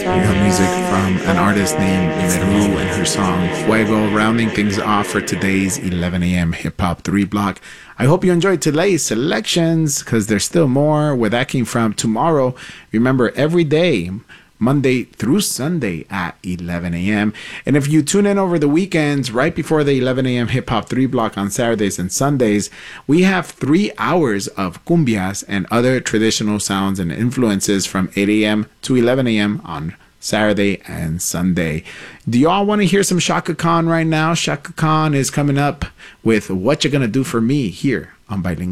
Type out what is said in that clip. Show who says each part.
Speaker 1: Music from an artist named Meru and her song Fuego, rounding things off for today's 11 a.m. Hip Hop 3 block. I hope you enjoyed today's selections because there's still more where that came from. Tomorrow, remember, every day, Monday through Sunday at 11 a.m. And if you tune in over the weekends, right before the 11 a.m. Hip Hop 3 block on Saturdays and Sundays, we have 3 hours of cumbias and other traditional sounds and influences from 8 a.m. to 11 a.m. on Saturday and Sunday. Do y'all want to hear some Chaka Khan right now? Chaka Khan is coming up with What You Gonna Do For Me here on Bilingual.